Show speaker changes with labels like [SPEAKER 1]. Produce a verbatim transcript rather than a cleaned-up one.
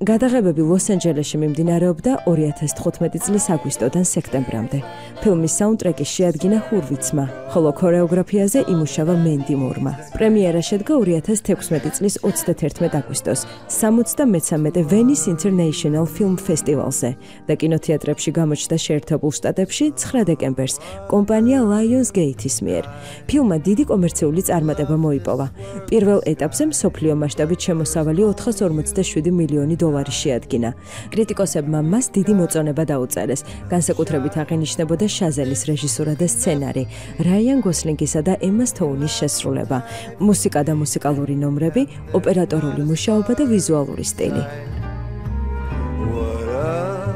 [SPEAKER 1] გადაღებები ლოს-ანჯელესში მიმდინარეობდა ორი ათას თხუთმეტი წლის აგვისტოდან სექტემბრამდე. ფილმის საუნდტრეკი შეადგინა ჰურვიცმა, ხოლო ქორეოგრაფიაზე იმუშავა მენდი მურმა. პრემიერა შედგა ორი ათას თექვსმეტი წლის ოცდათერთმეტ აგვისტოს სამოცდამეცამეტე ვენის ინტერნეიშნალ ფილმ ფესტივალზე და კინოთეატრებში გამოჩნდა შეერთებულ შტატებში ცხრა დეკემბერს კომპანია Lionsgate-ის მიერ. ფილმმა დიდი კომერციული წარმატება მოიპოვა. პირველ ეტაპზე მსოფლიო მასშტაბით შემოსავალი ოთხას ორმოცდაშვიდი მილიონი დოლარი შეადგინა. კრიტიკოსებმა მას დიდი მოწონება დაუწერეს. განსაკუთრებით აღინიშნებოდა შაზელის რეჟისურა და სცენარი, რაიან გოსლინგისა და ემა სტოუნის შესრულება, მუსიკა და მუსიკალური ნომრები, ოპერატორული მუშაობა და ვიზუალური სტილი.